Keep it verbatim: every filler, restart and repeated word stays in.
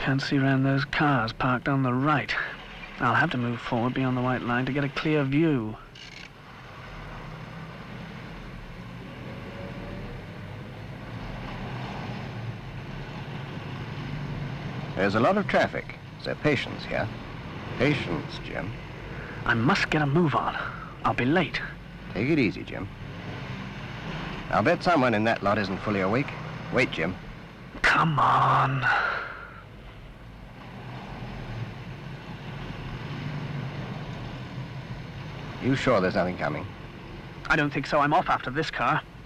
can't see around those cars parked on the right. I'll have to move forward beyond the white line to get a clear view. There's a lot of traffic, so patience here. Patience, Jim. I must get a move on. I'll be late. Take it easy, Jim. I'll bet someone in that lot isn't fully awake. Wait, Jim. Come on. You sure there's nothing coming? I don't think so. I'm off after this car.